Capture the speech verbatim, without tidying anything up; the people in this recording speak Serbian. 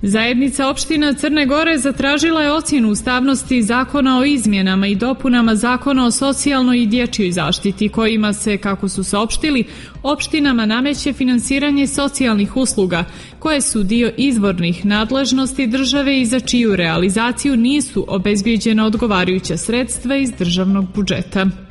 Zajednica opština Crne Gore zatražila je ocjenu ustavnosti Zakona o izmjenama i dopunama Zakona o socijalnoj i dječjoj zaštiti, kojima se, kako su saopštili, opštinama nameće finansiranje socijalnih usluga, koje su dio izvornih nadležnosti države i za čiju realizaciju nisu obezbijeđena odgovarajuća sredstva iz državnog budžeta.